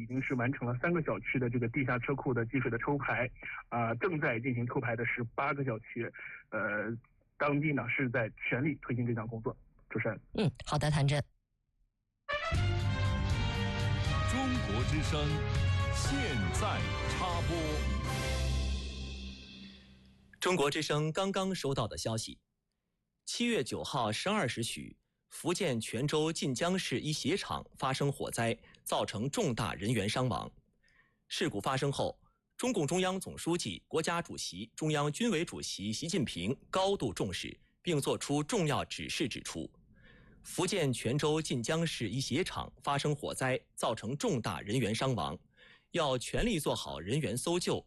经是完成了3个小区的这个地下车库的积水的抽排，正在进行抽排的18个小区，当地呢是在全力推进这项工作。主持人， 好的，谭震。 中国之声现在插播。 中国之声刚刚收到的消息，7月9号12时许，福建泉州晋江市一鞋厂发生火灾，造成重大人员伤亡。事故发生后，中共中央总书记、国家主席、中央军委主席习近平高度重视，并作出重要指示，指出福建泉州晋江市一鞋厂发生火灾，造成重大人员伤亡，要全力做好人员搜救、